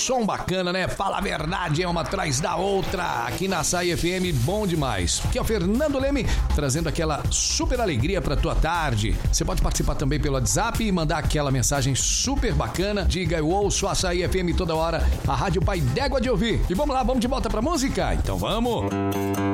som bacana, né? Fala a verdade, é uma atrás da outra. Aqui na Açaí FM, bom demais. Aqui é o Fernando Leme, trazendo aquela super alegria pra tua tarde. Você pode participar também pelo WhatsApp e mandar aquela mensagem super bacana. Diga, eu ouço a Açaí FM toda hora, a Rádio Pai d'Égua de ouvir. E vamos lá, vamos de volta pra música? Então vamos!